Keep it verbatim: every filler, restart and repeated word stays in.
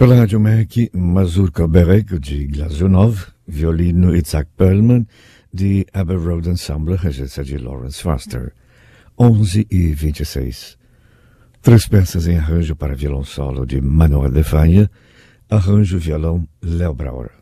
Pela Rádio M E C, Mazurka Berek de Glazunov, violino Isaac Perlman, de Abbey Road Ensemble, regência de Lawrence Foster. onze e vinte e seis. Três peças em arranjo para violão solo de Manuel de Falla, arranjo violão Léo Brauer.